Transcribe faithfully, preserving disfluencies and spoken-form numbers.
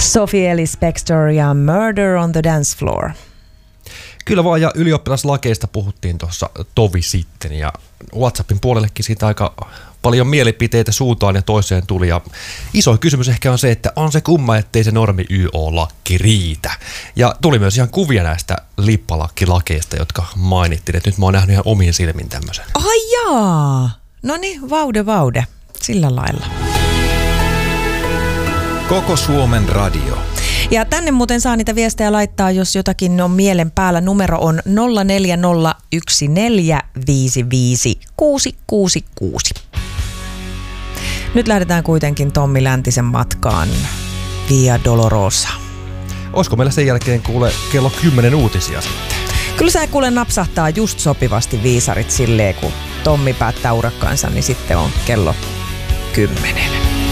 Sophie Ellis-Bextor ja Murder on the Dance Floor. Kyllä vaan, ja ylioppilaslakeista puhuttiin tuossa tovi sitten, ja WhatsAppin puolellekin siitä aika paljon mielipiteitä suuntaan ja toiseen tuli, ja iso kysymys ehkä on se, että on se kumma, ettei se normi Y O-lakki riitä. Ja tuli myös ihan kuvia näistä lippalakkilakeista, jotka mainittiin, että nyt mä oon nähnyt ihan omiin silmin tämmöisen. Ai jaa! No niin, vaude vaude, sillä lailla. Koko Suomen radio. Ja tänne muuten saa niitä viestejä laittaa, jos jotakin on mielen päällä. Numero on nolla neljä nolla yksi neljä viisi viisi kuusi kuusi kuusi. Nyt lähdetään kuitenkin Tommi Läntisen matkaan Via Dolorosa. Olisiko meillä sen jälkeen kuule kello kymmenen uutisia sitten? Kyllä sä kuule napsahtaa just sopivasti viisarit silleen, kun Tommi päättää urakkaansa, niin sitten on kello kymmenen.